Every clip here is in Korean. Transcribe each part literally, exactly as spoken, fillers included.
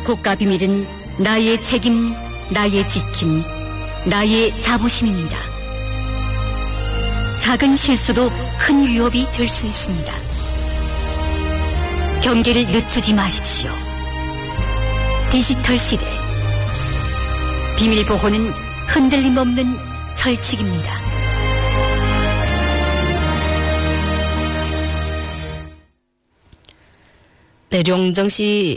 국가 비밀은 나의 책임, 나의 지킴, 나의 자부심입니다. 작은 실수도 큰 위협이 될 수 있습니다. 경계를 늦추지 마십시오. 디지털 시대. 비밀 보호는 흔들림 없는 철칙입니다. 네, 룡정시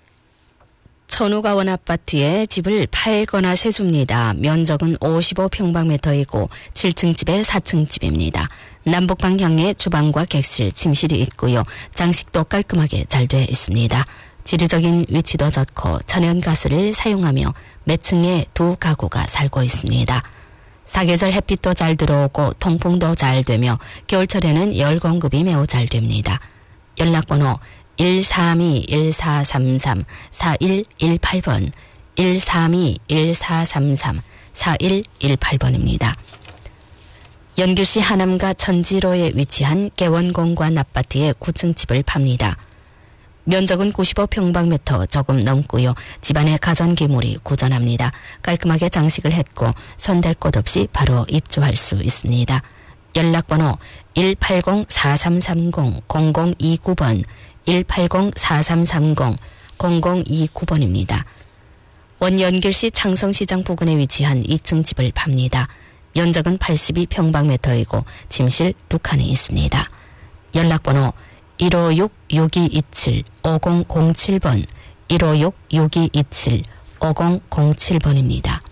천우가원 아파트에 집을 팔거나 세습니다. 면적은 오십오 평방미터이고 칠 층 집에 사 층 집입니다. 남북 방향에 주방과 객실, 침실이 있고요. 장식도 깔끔하게 잘 돼 있습니다. 지리적인 위치도 좋고 천연가스를 사용하며 몇 층에 두 가구가 살고 있습니다. 사계절 햇빛도 잘 들어오고 통풍도 잘 되며 겨울철에는 열 공급이 매우 잘 됩니다. 연락번호 일삼이 일사삼삼 사일일팔 번, 일삼이 일사삼삼 사일일팔 번입니다. 연길시 하남가 천지로에 위치한 개원공관 아파트의 구 층 집을 팝니다. 면적은 구십오 평방미터 조금 넘고요. 집안에 가전기물이 구전합니다. 깔끔하게 장식을 했고 손댈 곳 없이 바로 입주할 수 있습니다. 연락번호 일팔공 사삼삼공 공공이구 번, 일팔공 사삼삼공 공공이구 번입니다. 원연길시 창성시장 부근에 위치한 이 층 집을 팝니다. 면적은 팔십이 평방미터이고 침실 두 칸이 있습니다. 연락번호 일오육 육이이칠 오공공칠 번, 일오육 육이이칠 오공공칠 번입니다.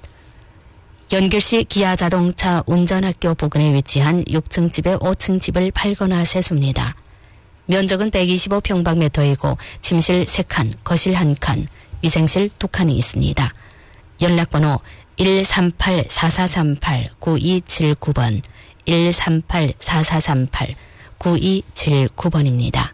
연길시 기아자동차 운전학교 부근에 위치한 육 층 집에 오 층 집을 팔거나 세습니다. 면적은 백이십오 평방미터이고 침실 세 칸, 거실 한 칸, 위생실 두 칸이 있습니다. 연락번호 일삼팔 사사삼팔 구이칠구 번, 일삼팔 사사삼팔 구이칠구 번입니다.